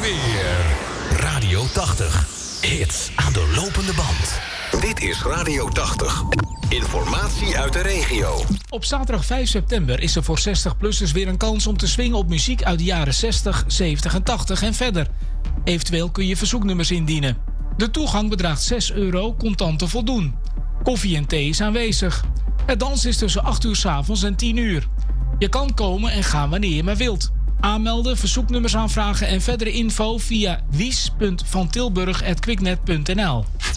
weer. Radio 80. Hits aan de lopende band. Dit is Radio 80. Informatie uit de regio. Op zaterdag 5 september is er voor 60-plussers weer een kans om te swingen op muziek uit de jaren 60, 70 en 80 en verder. Eventueel kun je verzoeknummers indienen. De toegang bedraagt €6, contant te voldoen. Koffie en thee is aanwezig. Het dansen is tussen 8 uur 's avonds en 10 uur. Je kan komen en gaan wanneer je maar wilt. Aanmelden, verzoeknummers aanvragen en verdere info via wies.vantilburg@quicknet.nl.